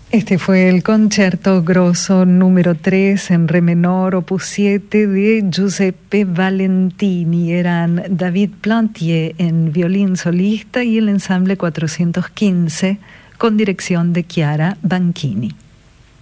Este fue el Concerto Grosso número 3 en re menor, opus 7 de Giuseppe Valentini. Eran David Plantier en violín solista y el ensamble 415 con dirección de Chiara Banchini.